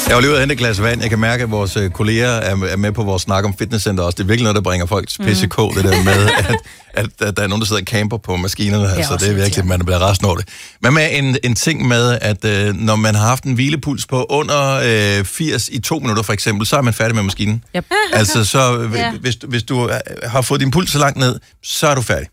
Jeg var lige ude at hente et glas vand. Jeg kan mærke, at vores kolleger er med på vores snak om fitnesscenter også. Det er virkelig noget, der bringer folk til PCK, det der med, at der er nogen, der sidder og camper på maskinerne. Altså, det er virkelig, man bliver rasende over det. Men med en ting med, at når man har haft en hvilepuls på under 80 i 2 minutter for eksempel, så er man færdig med maskinen. Yep. Altså, så hvis du har fået din puls så langt ned, så er du færdig.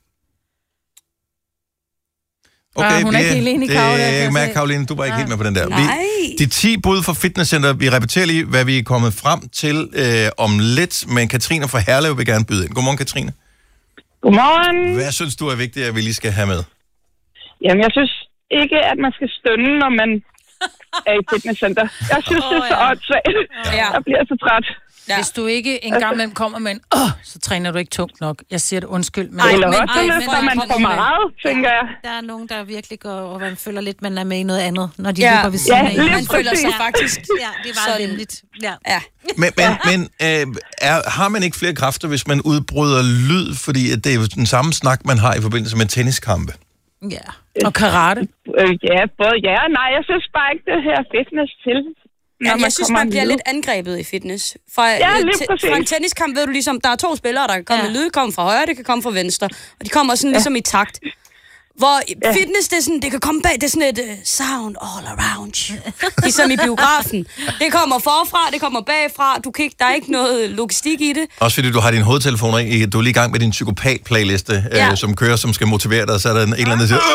Okay, hun er ikke helt enig, Karoline. Jeg mærker, Karoline, du var ikke helt med på den der. De 10 bud for Fitnesscenter, vi repeterer lige, hvad vi er kommet frem til om lidt, men Katrine fra Herlev vil gerne byde ind. Godmorgen, Katrine. Godmorgen. Hvad synes du er vigtigt, at vi lige skal have med? Jamen, jeg synes ikke, at man skal stønne, når man er i fitnesscenter. Jeg synes, det er så åndssvagt. Jeg bliver så træt. Ja. Hvis du ikke engang med kommer med en, så træner du ikke tungt nok. Jeg siger det undskyld. Men, Eller også man for meget, tænker jeg. Der er nogen, der virkelig går, og man føler lidt, man er med i noget andet, når de løber ved siden af. Man føler sig faktisk. Ja, det er meget venligt. Ja. Men har man ikke flere kræfter, hvis man udbryder lyd? Fordi det er jo den samme snak, man har i forbindelse med tenniskampe. Ja, og karate. Både ja og nej. Jeg synes bare ikke, det her fitness til. Jeg synes, man bliver lidt angrebet i fitness. Fra en tenniskamp ved du ligesom, der er 2 spillere, der kan komme med lyd, komme fra højre, det kan komme fra venstre. Og de kommer sådan ligesom i takt. Hvor fitness, det er sådan, det kan komme bag, det er sådan et sound all around you. Ligesom i biografen. Det kommer forfra, det kommer bagfra, der er ikke noget logistik i det. Også fordi du har din hovedtelefoner i, du er lige i gang med din psykopat-playliste, som kører, som skal motivere dig, så er der en eller anden, der siger,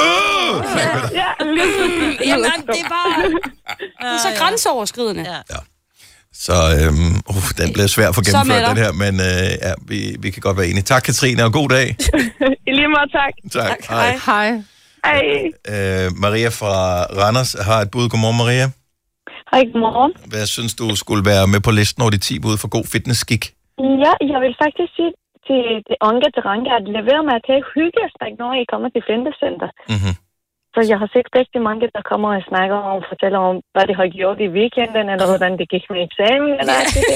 Jamen, det er bare så grænseoverskridende. Ja. Så den bliver svær for gennemført, den her, men vi kan godt være enige. Tak, Katrine, og god dag. I lige måde, tak. Tak. Hej. Maria fra Randers har et bud. Godmorgen, Maria. Hej, godmorgen. Hvad synes du skulle være med på listen over de 10 bud for god fitness-skik? Ja, jeg vil faktisk sige til det unge drenge, at lad være med at tage hyggesnak, når I kommer til fitnesscenter. Mm-hmm. Så jeg har set rigtig mange, der kommer og snakker om, fortæller om, hvad de har gjort i weekenden, eller hvordan det gik med eksamen. Eller